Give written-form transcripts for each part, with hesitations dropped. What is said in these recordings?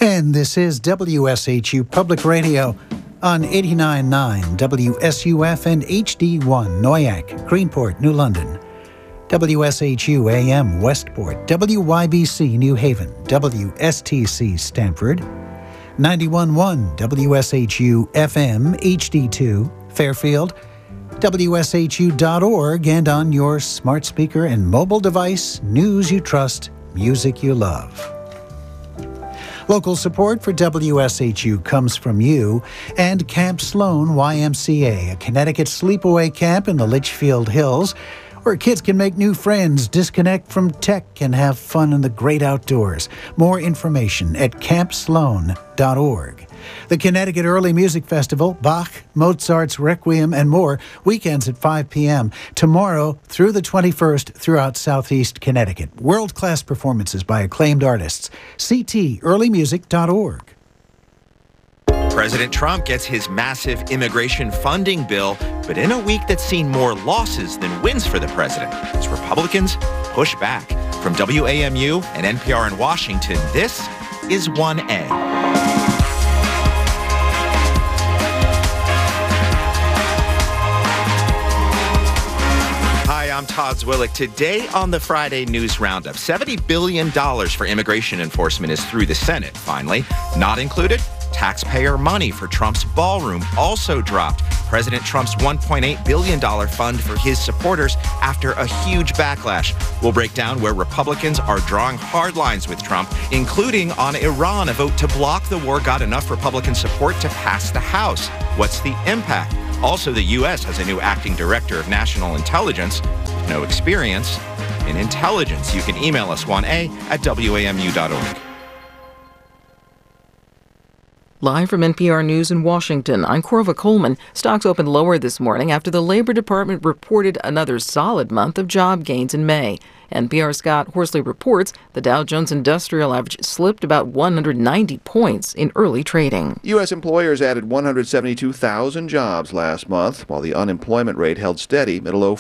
And this is WSHU Public Radio on 89.9 WSUF and HD1 Noyak, Greenport, New London. WSHU AM Westport, WYBC New Haven, WSTC Stamford, 91.1 WSHU FM HD2 Fairfield, WSHU.org, and on your smart speaker and mobile device, news you trust, music you love. Local support for WSHU comes from you and Camp Sloan YMCA, a Connecticut sleepaway camp in the Litchfield Hills, where kids can make new friends, disconnect from tech, and have fun in the great outdoors. More information at campsloan.org. The Connecticut Early Music Festival, Bach, Mozart's Requiem, and more, weekends at 5 p.m. tomorrow through the 21st throughout Southeast Connecticut. World-class performances by acclaimed artists. ctearlymusic.org. President Trump gets his massive immigration funding bill, but in a week that's seen more losses than wins for the president, as Republicans push back. From WAMU and NPR in Washington, this is 1A. I'm Todd Zwillich. Today on the Friday News Roundup, $70 billion for immigration enforcement is through the Senate, finally. Not included, taxpayer money for Trump's ballroom also dropped. President Trump's $1.8 billion fund for his supporters after a huge backlash. We'll break down where Republicans are drawing hard lines with Trump, including on Iran. A vote to block the war got enough Republican support to pass the House. What's the impact? Also, the U.S. has a new acting director of national intelligence with no experience in intelligence. You can email us 1a@wamu.org. Live from NPR News in Washington, I'm Corva Coleman. Stocks opened lower this morning after the Labor Department reported another solid month of job gains in May. NPR's Scott Horsley reports the Dow Jones Industrial Average slipped about 190 points in early trading. U.S. employers added 172,000 jobs last month, while the unemployment rate held steady at a low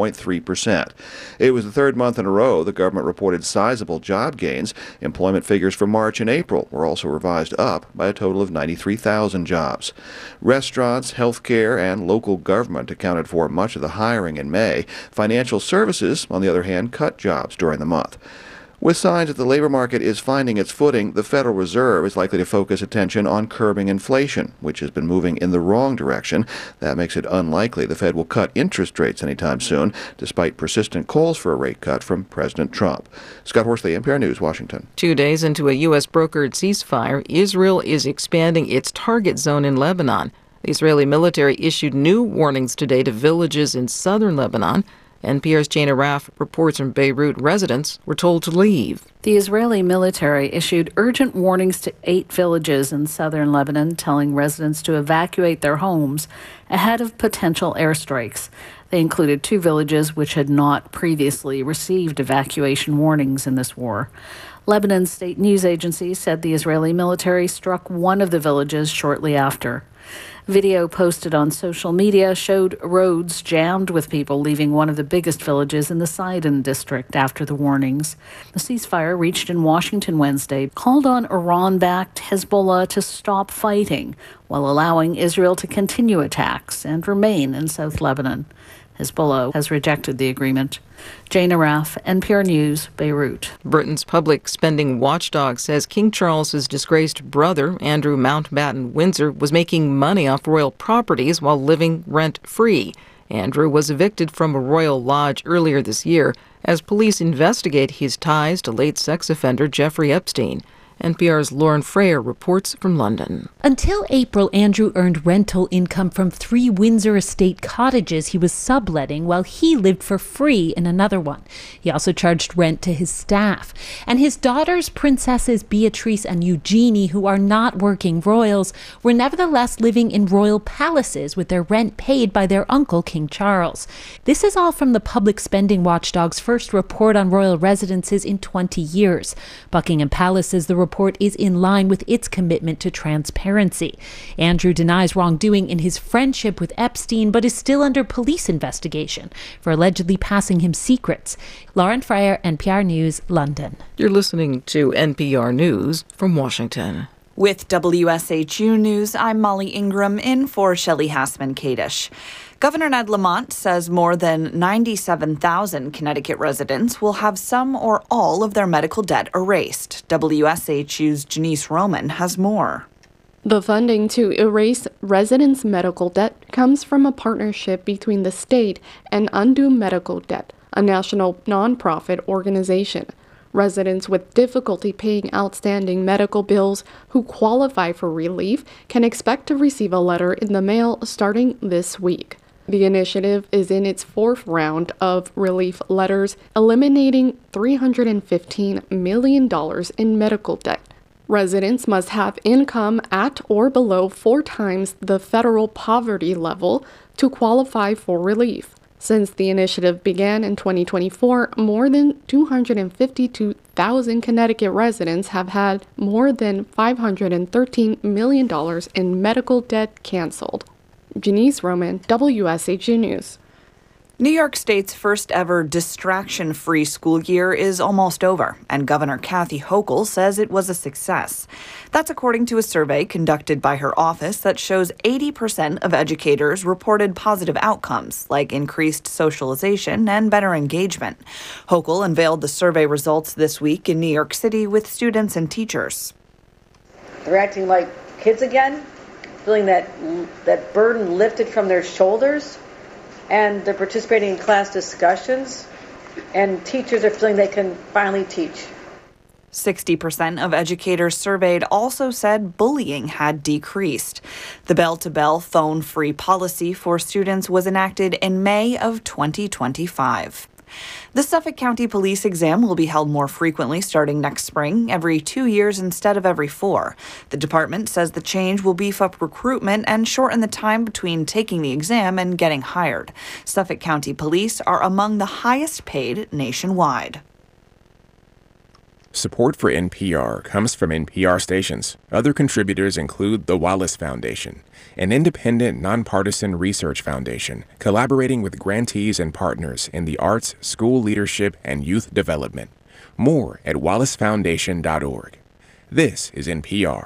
4.3%. It was the third month in a row the government reported sizable job gains. Employment figures for March and April were also revised up by a total of 93,000 jobs. Restaurants, healthcare, and local government accounted for much of the hiring in May. Financial services, on the other hand, cut jobs during the month. With signs that the labor market is finding its footing, the Federal Reserve is likely to focus attention on curbing inflation, which has been moving in the wrong direction. That makes it unlikely the Fed will cut interest rates anytime soon, despite persistent calls for a rate cut from President Trump. Scott Horsley, NPR News, Washington. 2 days into a U.S. brokered ceasefire, Israel is expanding its target zone in Lebanon. The Israeli military issued new warnings today to villages in southern Lebanon. NPR's Jana Raff reports from Beirut residents were told to leave. The Israeli military issued urgent warnings to 8 villages in southern Lebanon, telling residents to evacuate their homes ahead of potential airstrikes. They included 2 villages which had not previously received evacuation warnings in this war. Lebanon's state news agency said the Israeli military struck one of the villages shortly after. Video posted on social media showed roads jammed with people leaving one of the biggest villages in the Sidon district after the warnings. The ceasefire reached in Washington Wednesday called on Iran-backed Hezbollah to stop fighting while allowing Israel to continue attacks and remain in South Lebanon. Hezbollah has rejected the agreement. Jana Raff, NPR News, Beirut. Britain's public spending watchdog says King Charles's disgraced brother, Andrew Mountbatten Windsor, was making money off royal properties while living rent-free. Andrew was evicted from a royal lodge earlier this year as police investigate his ties to late sex offender Jeffrey Epstein. NPR's Lauren Freyer reports from London. Until April, Andrew earned rental income from 3 Windsor estate cottages he was subletting while he lived for free in another one. He also charged rent to his staff. And his daughters, Princesses Beatrice and Eugenie, who are not working royals, were nevertheless living in royal palaces with their rent paid by their uncle, King Charles. This is all from the public spending watchdog's first report on royal residences in 20 years. Buckingham Palace says the report is in line with its commitment to transparency. Andrew denies wrongdoing in his friendship with Epstein, but is still under police investigation for allegedly passing him secrets. Lauren Freyer, NPR News, London. You're listening to NPR News from Washington. With WSHU News, I'm Molly Ingram in for Shelley Hassman-Kadish. Governor Ned Lamont says more than 97,000 Connecticut residents will have some or all of their medical debt erased. WSHU's Janice Roman has more. The funding to erase residents' medical debt comes from a partnership between the state and Undo Medical Debt, a national nonprofit organization. Residents with difficulty paying outstanding medical bills who qualify for relief can expect to receive a letter in the mail starting this week. The initiative is in its fourth round of relief letters, eliminating $315 million in medical debt. Residents must have income at or below 4 times the federal poverty level to qualify for relief. Since the initiative began in 2024, more than 252,000 Connecticut residents have had more than $513 million in medical debt canceled. Janice Roman, WSHU News. New York State's first ever distraction-free school year is almost over, and Governor Kathy Hochul says it was a success. That's according to a survey conducted by her office that shows 80% of educators reported positive outcomes, like increased socialization and better engagement. Hochul unveiled the survey results this week in New York City with students and teachers. They're acting like kids again, feeling that burden lifted from their shoulders. And they're participating in class discussions, and teachers are feeling they can finally teach. 60% of educators surveyed also said bullying had decreased. The bell-to-bell phone-free policy for students was enacted in May of 2025. The Suffolk County Police exam will be held more frequently starting next spring, every 2 years instead of every 4. The department says the change will beef up recruitment and shorten the time between taking the exam and getting hired. Suffolk County Police are among the highest paid nationwide. Support for NPR comes from NPR stations. Other contributors include the Wallace Foundation, an independent, nonpartisan research foundation collaborating with grantees and partners in the arts, school leadership, and youth development. More at wallacefoundation.org. This is NPR.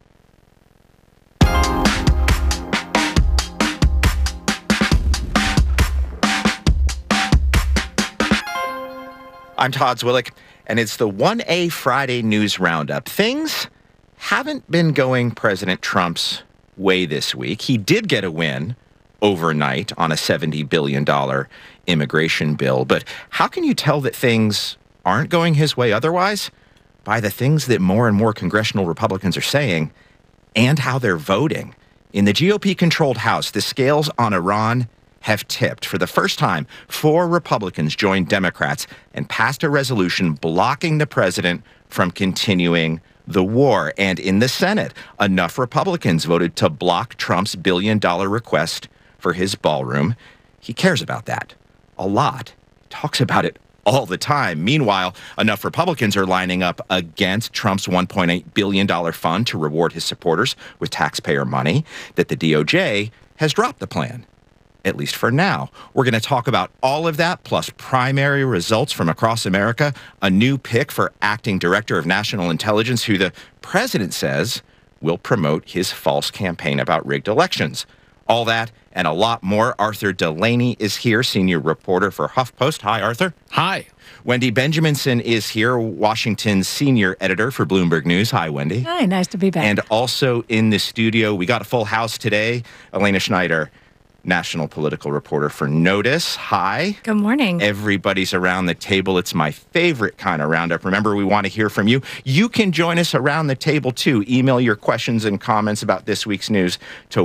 I'm Todd Zwillick, and it's the 1A Friday News Roundup. Things haven't been going President Trump's way this week. He did get a win overnight on a $70 billion immigration bill, but how can you tell that things aren't going his way otherwise? By the things that more and more congressional Republicans are saying and how they're voting. In the GOP-controlled House, the scales on Iran have tipped. For the first time, 4 Republicans joined Democrats and passed a resolution blocking the president from continuing the war. And in the Senate, enough Republicans voted to block Trump's billion-dollar request for his ballroom. He cares about that a lot. Talks about it all the time. Meanwhile, enough Republicans are lining up against Trump's $1.8 billion fund to reward his supporters with taxpayer money that the DOJ has dropped the plan. At least for now. We're going to talk about all of that, plus primary results from across America, a new pick for acting director of national intelligence who the president says will promote his false campaign about rigged elections. All that and a lot more. Arthur Delaney is here, senior reporter for HuffPost. Hi, Arthur. Hi. Wendy Benjaminson is here, Washington's senior editor for Bloomberg News. Hi, Wendy. Hi, nice to be back. And also in the studio, we got a full house today. Elena Schneider, national political reporter for Notice. Hi. Good morning. Everybody's around the table. It's my favorite kind of roundup. Remember, we want to hear from you. You can join us around the table, too. Email your questions and comments about this week's news to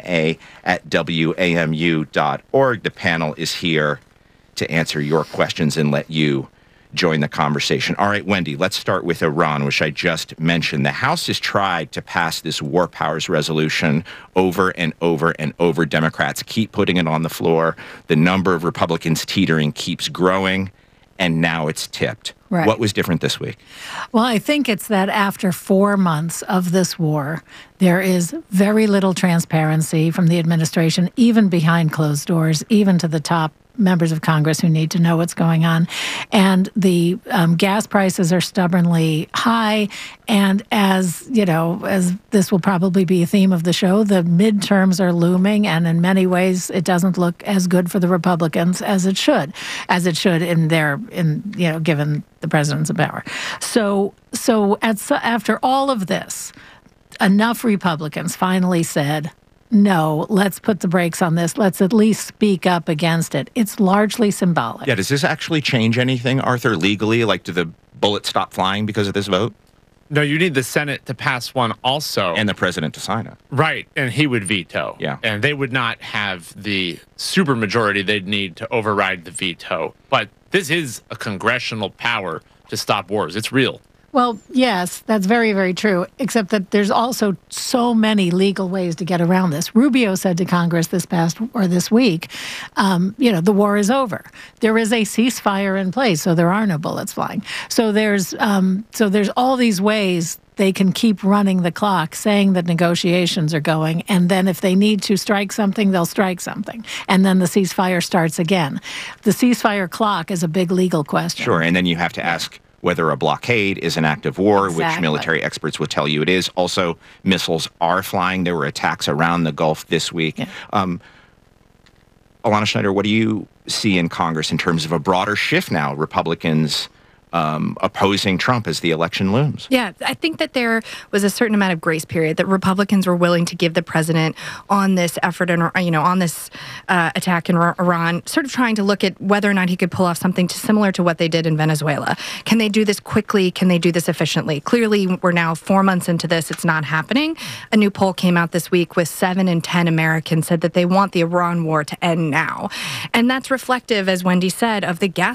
1a@wamu.org. The panel is here to answer your questions and let you join the conversation. All right, Wendy, let's start with Iran, which I just mentioned. The House has tried to pass this war powers resolution over and over and over. Democrats keep putting it on the floor. The number of Republicans teetering keeps growing, and now it's tipped. Right. What was different this week? Well, I think it's that after 4 months of this war, there is very little transparency from the administration, even behind closed doors, even to the top members of Congress who need to know what's going on. And the gas prices are stubbornly high. And as you know, as this will probably be a theme of the show, the midterms are looming, and in many ways, it doesn't look as good for the Republicans as it should given the president's power. So after all of this, enough Republicans finally said, no, let's put the brakes on this. Let's at least speak up against it. It's largely symbolic. Yeah, does this actually change anything, Arthur, legally? Like, do the bullets stop flying because of this vote? No, you need the Senate to pass one also. And the president to sign it. Right, and he would veto. Yeah. And they would not have the supermajority they'd need to override the veto. But this is a congressional power to stop wars. It's real. Well, yes, that's very, very true, except that there's also so many legal ways to get around this. Rubio said to Congress this week, the war is over. There is a ceasefire in place, so there are no bullets flying. So there's all these ways they can keep running the clock, saying that negotiations are going, and then if they need to strike something, they'll strike something. And then the ceasefire starts again. The ceasefire clock is a big legal question. Sure, and then you have to ask whether a blockade is an act of war, Exactly. which military experts would tell you it is. Also, missiles are flying. There were attacks around the Gulf this week. Yeah. Alana Schneider, what do you see in Congress in terms of a broader shift now? Republicans opposing Trump as the election looms. Yeah, I think that there was a certain amount of grace period that Republicans were willing to give the president on this effort and, on this attack in Iran, sort of trying to look at whether or not he could pull off something similar to what they did in Venezuela. Can they do this quickly? Can they do this efficiently? Clearly, we're now 4 months into this. It's not happening. A new poll came out this week with 7 in 10 Americans said that they want the Iran war to end now. And that's reflective, as Wendy said, of the gas